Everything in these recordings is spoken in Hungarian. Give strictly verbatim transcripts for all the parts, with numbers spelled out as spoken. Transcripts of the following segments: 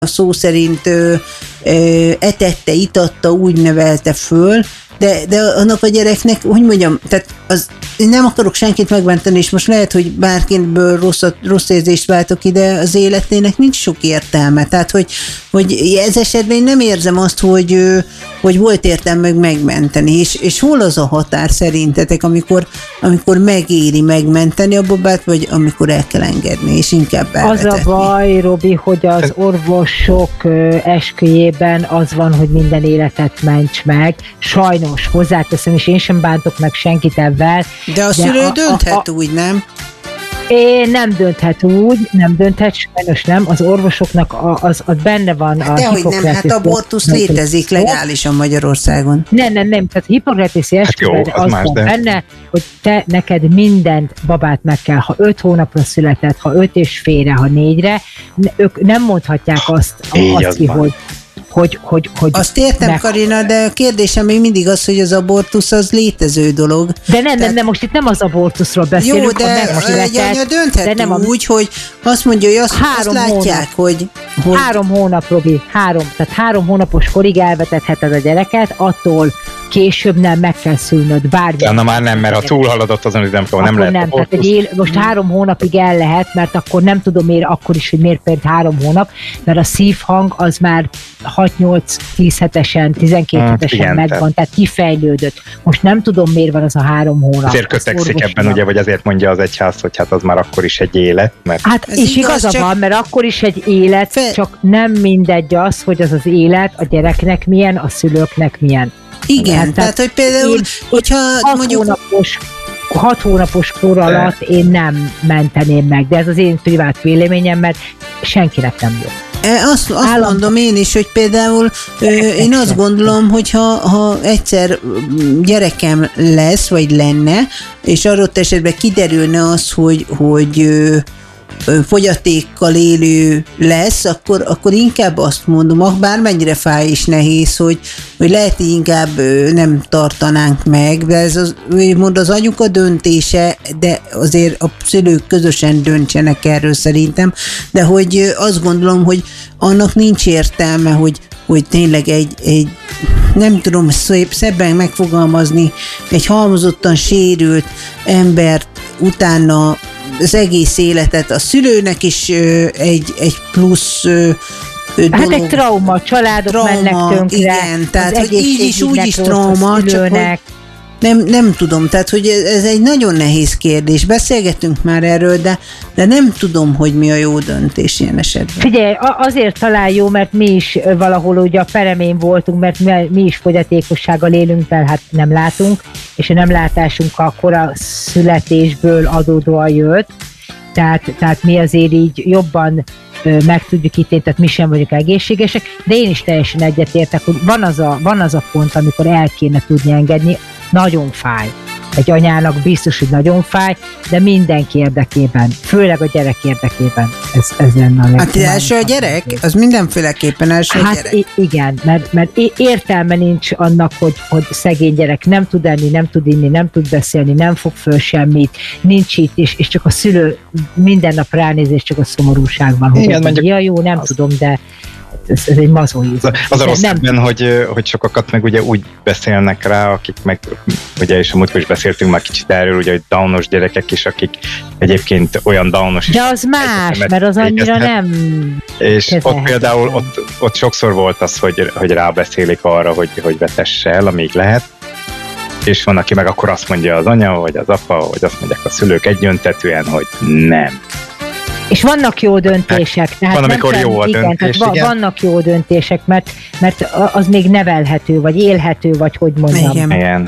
szó szerint ö, ö, etette, itatta, úgy nevelte föl, de, de annak a gyereknek, hogy mondjam, tehát az, én nem akarok senkit megmenteni, és most lehet, hogy bárkintből rossz, rossz érzést váltok ide, az életének nincs sok értelme. Tehát, hogy, hogy ez esetben én nem érzem azt, hogy, hogy volt értelme meg megmenteni, és, és hol az a határ szerintetek, amikor, amikor megéri megmenteni a babát, vagy amikor el kell engedni, és inkább elvetetni. Az a baj, Robi, hogy az orvosok esküjében az van, hogy minden életet ments meg. Sajnos, hozzáteszem, és én sem bántok meg senkit ebben. De a szülő a, dönthet a, a, úgy, nem? Én nem dönthet úgy, nem dönthet, sajnos nem. Az orvosoknak az, az benne van a Dehogy nem, hát abortusz létezik legálisan Magyarországon. Nem, nem, nem, tehát a hipokrátészi esküvőben hát az, az van de... benne, hogy te neked mindent babát meg kell, ha öt hónapra született, ha öt és félre, ha négyre, ők nem mondhatják azt, azt az ki, van. hogy Hogy, hogy, hogy Azt értem, meg... Karina, de a kérdésem még mindig az, hogy az abortusz az létező dolog. De nem, Tehát... nem, nem, most itt nem az abortuszról beszélünk. Jó, de egy anya dönthet de nem úgy, a... hogy azt mondja, hogy azt, azt látják, hogy, hogy... Három hónap, Robi, három. Tehát három hónapos korig elvetetheted a gyereket, attól később nem meg kell szülnöd, bármi. De na már nem, mert ha túlhaladott azon időmkor, nem lehet. Nem, tehát egy él, most három hónapig el lehet, mert akkor nem tudom miért, akkor is, hogy miért például három hónap, mert a szívhang az már hat-nyolc-tíz hetesen, tizenkét hát, hetesen igen, megvan, tehát... tehát kifejlődött. Most nem tudom, miért van az a három hónap. Azért kötekszik ebben, ugye, vagy azért mondja az egyház, hogy hát az már akkor is egy élet. Mert... Hát ez és igaza csak... van, mert akkor is egy élet, Fe... csak nem mindegy az, hogy az az élet a gyereknek milyen, a szülőknek milyen. Igen, hát, tehát, hogy például, én, hogyha hat mondjuk... Hónapos, hat hónapos kor alatt de. én nem menteném meg, de ez az én privát véleményem, mert senkinek nem jó. Azt, azt mondom én is, hogy például ö, én azt gondolom, hogy ha, ha egyszer gyerekem lesz, vagy lenne, és adott esetben kiderülne az, hogy, hogy ö, fogyatékkal élő lesz, akkor, akkor inkább azt mondom, bármennyire fáj és nehéz, hogy, hogy lehet, hogy inkább nem tartanánk meg, de ez az, mond az anyuka döntése, de azért a szülők közösen döntsenek erről szerintem, de hogy azt gondolom, hogy annak nincs értelme, hogy, hogy tényleg egy, egy nem tudom szép, szebben megfogalmazni, egy halmozottan sérült embert utána az egész életet a szülőnek is ö, egy, egy plusz ö, dolog. Hát egy trauma, családok trauma, mennek tönkre. Igen, tehát hogy így is, úgy is trauma, csak hogy nem, nem tudom, tehát hogy ez egy nagyon nehéz kérdés. Beszélgetünk már erről, de, de nem tudom, hogy mi a jó döntés ilyen esetben. Figyelj, azért talán jó, mert mi is valahol ugye a peremén voltunk, mert mi is fogyatékossággal élünk, mert hát nem látunk, és a nem látásunk a kora születésből adódóan jött, tehát, tehát mi azért így jobban meg tudjuk ítélni, tehát mi sem vagyunk egészségesek, de én is teljesen egyetértek, hogy van az a, van az a pont, amikor el kéne tudni engedni, nagyon fáj. Egy anyának biztos, hogy nagyon fáj, de mindenki érdekében, főleg a gyerek érdekében. Ez, ez lenne a legjobb. Hát első a gyerek? Az mindenféleképpen első hát a gyerek. Igen, mert, mert értelme nincs annak, hogy, hogy szegény gyerek nem tud enni, nem tud inni, nem tud beszélni, nem fog föl semmit, nincs itt, és, és csak a szülő minden nap ránézés csak a szomorúságban. Igen, mondjuk, ja, jó, nem az... tudom, de Ez, ez egy mazóizmus. Az a rossz ebben, hogy, hogy sokakat meg ugye úgy beszélnek rá, akik meg, ugye és a múltkor is beszéltünk már kicsit erről, ugye, hogy downos gyerekek is, akik egyébként olyan downos is. De az más, mert az annyira nem És kezelhet. Ott például ott, ott sokszor volt az, hogy, hogy rábeszélik arra, hogy, hogy vetesse el, amíg lehet, és van, aki meg akkor azt mondja az anya, vagy az apa, vagy azt mondják a szülők egyöntetűen, hogy nem. És vannak jó döntések. Tehát van, amikor nem jó a igen, döntés, tehát igen. Vannak jó döntések, mert, mert az még nevelhető, vagy élhető, vagy hogy mondjam. Igen. Igen.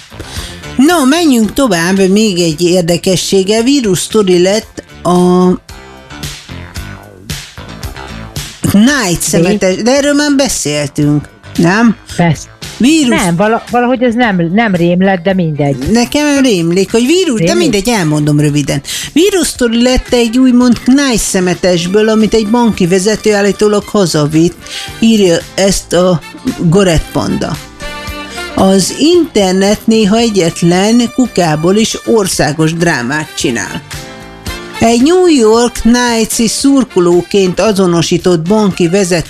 No, menjünk tovább, még egy érdekessége. Vírus sztori lett a Night szemetes, de erről már beszéltünk, nem? Persze. Vírus... Nem, valahogy ez nem, nem rém lett, de mindegy. Nekem rémlik, hogy vírus, rémlik? De mindegy, elmondom röviden. Vírusztori lett egy úgymond knájsz szemetesből, amit egy banki vezető állítólag hazavitt, írja ezt a Gorett Panda. Az internet néha egyetlen kukából is országos drámát csinál. Egy New York Knights-i szurkolóként azonosított banki vezető